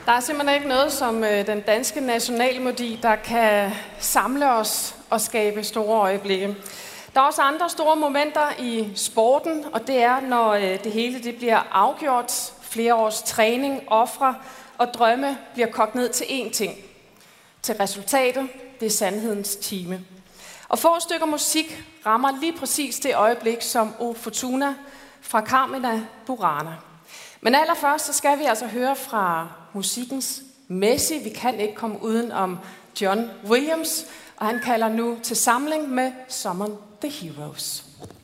Der er simpelthen ikke noget som den danske nationalmelodi, der kan samle os og skabe store øjeblikke. Der er også andre store momenter i sporten, og det er, når det hele bliver afgjort. Flere års træning, ofre og drømme bliver kogt ned til én ting. Til resultatet, det er sandhedens time. Og få stykker musik rammer lige præcis det øjeblik som O Fortuna fra Carmina Burana. Men allerførst så skal vi altså høre fra musikkens Messi. Vi kan ikke komme uden om John Williams, og han kalder nu til samling med Summon the Heroes.